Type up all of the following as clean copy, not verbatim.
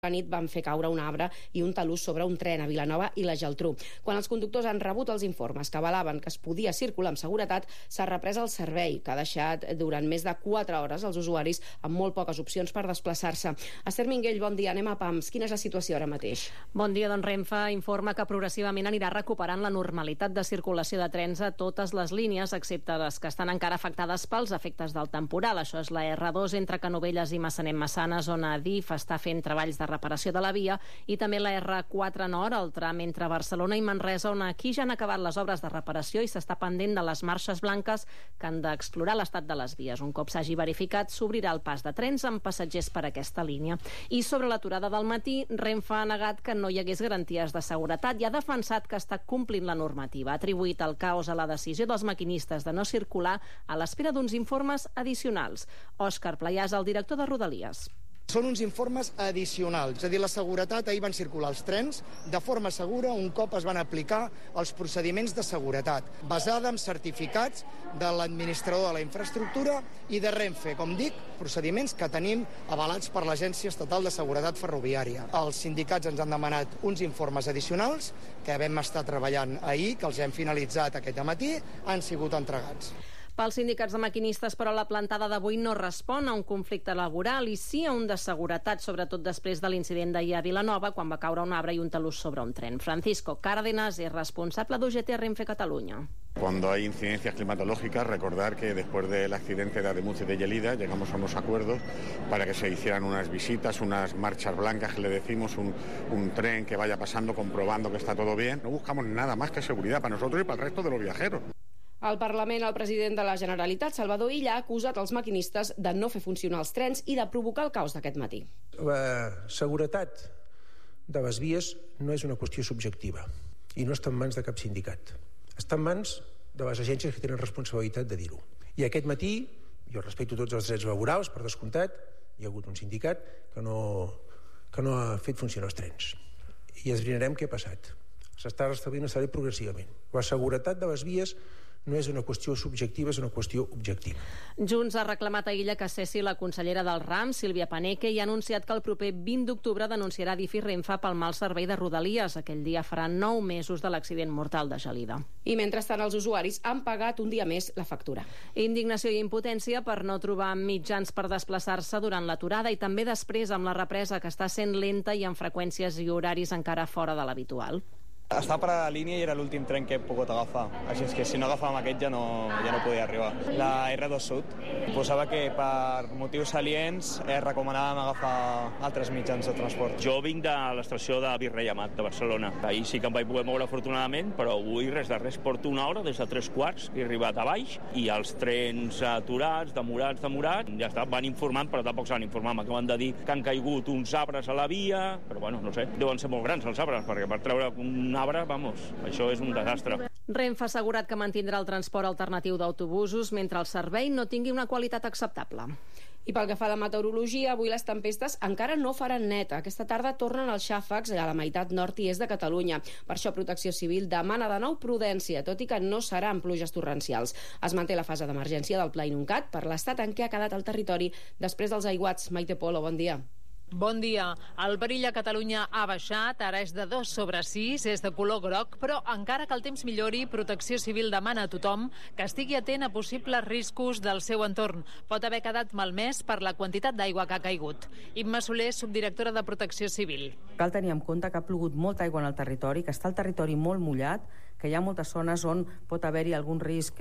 La nit van fer caure un arbre i un talús sobre un tren a Vilanova i la Geltrú. Quan els conductors han rebut els informes que avalaven que es podia circular amb seguretat, s'ha reprès el servei, que ha deixat durant més de 4 hores els usuaris amb molt poques opcions per desplaçar-se. Esther Minguell, bon dia. Anem a PAMS. Quina és la situació ara mateix? Bon dia, doncs Renfe informa que progressivament anirà recuperant la normalitat de circulació de trens a totes les línies, excepte les que estan encara afectades pels efectes del temporal. Això és la R2 entre Canovelles i Massanet-Massanes, on Adif està fent treballs de reparació de la via, i també la R4 Nord, el tram entre Barcelona i Manresa, on aquí ja han acabat les obres de reparació i s'està pendent de les marxes blanques que han d'explorar l'estat de les vies. Un cop s'hagi verificat, s'obrirà el pas de trens amb passatgers per aquesta línia. I sobre l'aturada del matí, Renfe ha negat que no hi hagués garanties de seguretat i ha defensat que està complint la normativa. Ha atribuït el caos a la decisió dels maquinistes de no circular a l'espera d'uns informes addicionals. Òscar Playàs, el director de Rodalies. Són uns informes addicionals, és a dir, la seguretat, ahir van circular els trens de forma segura un cop es van aplicar els procediments de seguretat, basada en certificats de l'administrador de la infraestructura i de Renfe, com dic, procediments que tenim avalats per l'Agència Estatal de Seguretat Ferroviària. Els sindicats ens han demanat uns informes addicionals que vam estar treballant ahir, que els hem finalitzat aquest matí, han sigut entregats. Pels sindicats de maquinistes, però, la plantada d'avui no respon a un conflicte laboral i sí a un de seguretat, sobretot després de l'incident d'ahir a Vilanova, quan va caure un arbre i un talús sobre un tren. Francisco Cárdenas és responsable d'UGT a Renfe Catalunya. Cuando hay incidencias climatológicas, recordar que después del accidente de Ademuz y de Lleida llegamos a unos acuerdos para que se hicieran unas visitas, unas marchas blancas que le decimos, un tren que vaya pasando comprobando que está todo bien. No buscamos nada más que seguridad para nosotros y para el resto de los viajeros. Al Parlament, el president de la Generalitat, Salvador Illa, ha acusat els maquinistes de no fer funcionar els trens i de provocar el caos d'aquest matí. La seguretat de les vies no és una qüestió subjectiva i no està en mans de cap sindicat. Està en mans de les agències que tenen responsabilitat de dir-ho. I aquest matí, jo respecto tots els drets laborals, per descomptat, hi ha hagut un sindicat que no ha fet funcionar els trens. I esbrinarem què ha passat. S'està restablint el servei progressivament. La seguretat de les vies no és una qüestió subjectiva, és una qüestió objectiva. Junts ha reclamat a Illa que cessi la consellera del RAM, Sílvia Paneque, i ha anunciat que el proper 20 d'octubre denunciarà Adif i Renfe pel mal servei de Rodalies. Aquell dia farà 9 mesos de l'accident mortal de Gelida. I mentrestant els usuaris han pagat un dia més la factura. Indignació i impotència per no trobar mitjans per desplaçar-se durant l'aturada i també després amb la represa, que està sent lenta i amb freqüències i horaris encara fora de l'habitual. Estava per a la línia i era l'últim tren que he pogut agafar, així és que si no agafàvem aquest ja no podia arribar. La R2 Sud posava que per motius salients recomanàvem agafar altres mitjans de transport. Jo vinc de l'estació de Virrei Amat, de Barcelona. Ahir sí que em vaig poder moure afortunadament, però avui res de res. Porto una hora des de 3:15, he arribat a baix i els trens aturats, demorats, ja està, van informant, però tampoc s'han informat. M'acaben de dir que han caigut uns arbres a la via, però bueno, no sé, deuen ser molt grans els arbres, perquè per treure un arbre, vamos, això és un desastre. Renfe ha assegurat que mantindrà el transport alternatiu d'autobusos mentre el servei no tingui una qualitat acceptable. I pel que fa a la meteorologia, avui les tempestes encara no faran neta. Aquesta tarda tornen els xàfecs a la meitat nord i est de Catalunya. Per això Protecció Civil demana de nou prudència, tot i que no seran pluges torrencials. Es manté la fase d'emergència del Pla Inuncat per l'estat en què ha quedat el territori després dels aiguats. Maite Polo, bon dia. Bon dia. El perill a Catalunya ha baixat, ara és de 2/6, és de color groc, però encara que el temps millori, Protecció Civil demana a tothom que estigui atent a possibles riscos del seu entorn. Pot haver quedat malmès per la quantitat d'aigua que ha caigut. Imma Soler, subdirectora de Protecció Civil. Cal tenir en compte que ha plogut molta aigua en el territori, que està el territori molt mullat, que hi ha moltes zones on pot haver-hi algun risc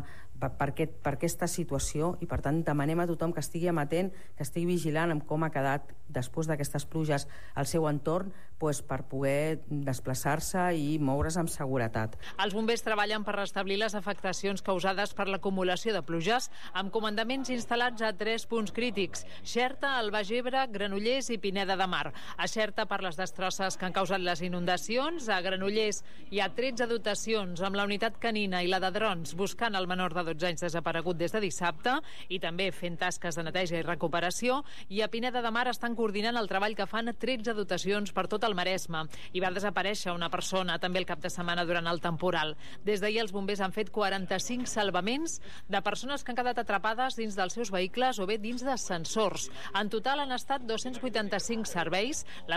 per aquesta situació i, per tant, demanem a tothom que estigui amatent, que estigui vigilant amb com ha quedat després d'aquestes pluges al seu entorn, per poder desplaçar-se i moure's amb seguretat. Els bombers treballen per restablir les afectacions causades per l'acumulació de pluges amb comandaments instal·lats a 3 punts crítics: Xerta, el Baix Ebre, Granollers i Pineda de Mar. A Xerta, per les destrosses que han causat les inundacions. A Granollers hi ha 13 dotacions amb la unitat canina i la de drons buscant el menor d'edat. 12 anys desaparegut des de dissabte, i també fent tasques de neteja i recuperació, i a Pineda de Mar estan coordinant el treball que fan 13 dotacions per tot el Maresme. Hi va desaparèixer una persona també el cap de setmana durant el temporal. Des d'ahir els bombers han fet 45 salvaments de persones que han quedat atrapades dins dels seus vehicles o bé dins d'ascensors. En total han estat 285 serveis. La